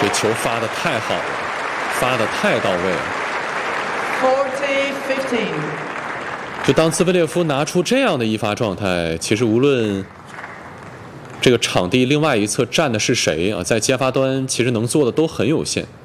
这球发得太好了，发得太到位了。 40-15。 就当兹维列夫拿出这样的一发状态，其实无论这个场地另外一侧站的是谁啊，在接发端其实能做的都很有限。